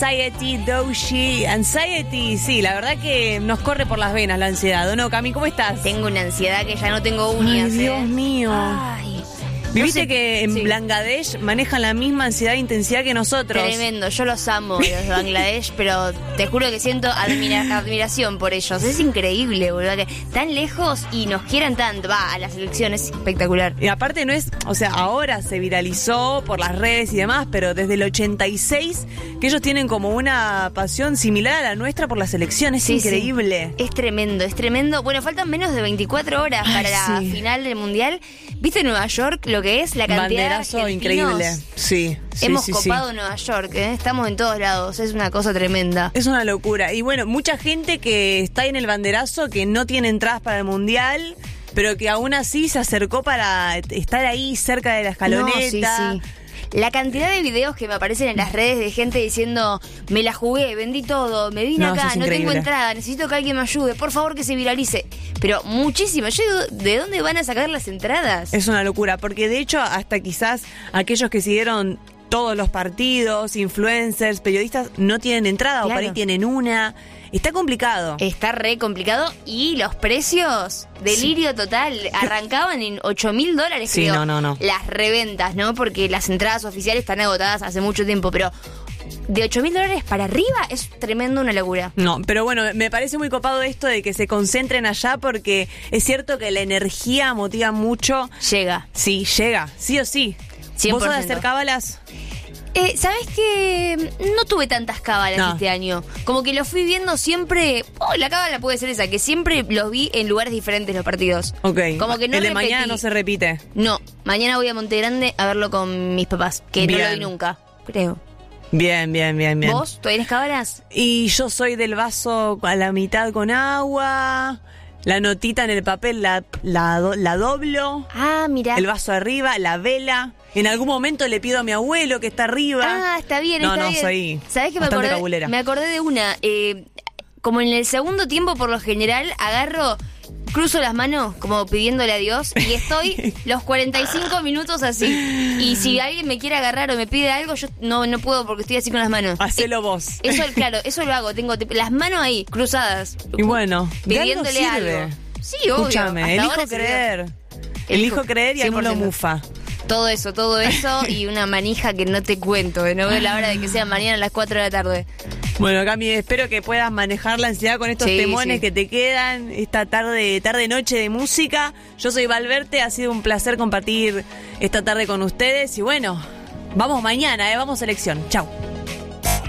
Anxiety, Doshi, Anxiety, sí, la verdad que nos corre por las venas la ansiedad, ¿o no, Cami? ¿Cómo estás? Tengo una ansiedad que ya no tengo uñas. Ay, Dios mío. Ay. ¿Viste No sé, que en sí. Bangladesh manejan la misma ansiedad e intensidad que nosotros? Tremendo, yo los amo, los de Bangladesh, pero te juro que siento admiración por ellos. Es increíble, boludo, que tan lejos y nos quieran tanto. Va, a las elecciones, espectacular. Y aparte no es, o sea, ahora se viralizó por las redes y demás, pero desde el 86 que ellos tienen como una pasión similar a la nuestra por las elecciones, Sí, increíble. Sí. Es tremendo, es tremendo. Bueno, faltan menos de 24 horas para la final del Mundial. ¿Viste Nueva York lo que es? La cantidad Banderazo de argentinos. increíble. Sí, sí, Hemos sí, copado Nueva York, ¿eh? Estamos en todos lados, es una cosa tremenda. Es una locura. Y bueno, mucha gente que está en el banderazo, que no tiene entradas para el Mundial, pero que aún así se acercó para estar ahí cerca de la escaloneta. No, sí. La cantidad de videos que me aparecen en las redes de gente diciendo, me la jugué, vendí todo, me vine No, eso acá, es no tengo increíble. entrada, necesito que alguien me ayude, por favor que se viralice. Pero muchísimo. Yo digo, ¿de dónde van a sacar las entradas? Es una locura, porque de hecho hasta quizás aquellos que siguieron todos los partidos, influencers, periodistas, no tienen entrada o por ahí Claro. tienen una. Está complicado. Está re complicado y los precios, delirio total, arrancaban en $8.000, Sí, creo. no. Las reventas, ¿no? Porque las entradas oficiales están agotadas hace mucho tiempo, pero de $8.000 para arriba es tremendo, una locura. No, pero bueno, me parece muy copado esto de que se concentren allá porque es cierto que la energía motiva mucho. Llega. Sí, llega, sí o sí. 100%. ¿Vos sos de hacer cábalas? ¿Sabes qué? No tuve tantas cábalas No. este año. Como que los fui viendo siempre. La cábala puede ser esa, que siempre los vi en lugares diferentes los partidos. Ok. Como que no el de repetí. mañana no se repite. No, mañana voy a Monte Grande a verlo con mis papás, que no Bien. lo vi nunca, creo. Bien. ¿Vos? ¿Tú tienes cábalas? Y yo soy del vaso a la mitad con agua, la notita en el papel la doblo, Ah, mira. el vaso arriba, la vela. En algún momento le pido a mi abuelo que está arriba. Ah, está bien, No, está no, bien. soy ¿Sabés qué bastante cabulera. Me acordé de una. Como en el segundo tiempo, por lo general, cruzo las manos como pidiéndole a Dios y estoy los 45 minutos así. Y si alguien me quiere agarrar o me pide algo, yo no puedo porque estoy así con las manos. Hacelo vos. Eso, claro, eso lo hago. Tengo las manos ahí, cruzadas. Y bueno, de algo pidiéndole sirve. algo. Sí, obvio. Escúchame, Hasta elijo ahora sirvió. creer. Elijo creer y anulo 100%. mufa. Todo eso y una manija que no te cuento. No veo la hora de que sea mañana a las 4 de la tarde. Bueno, Cami, espero que puedas manejar la ansiedad con estos Sí, temones sí. que te quedan, esta tarde-noche de música. Yo soy Valverte, ha sido un placer compartir esta tarde con ustedes y bueno, vamos mañana, vamos a elección. Chau.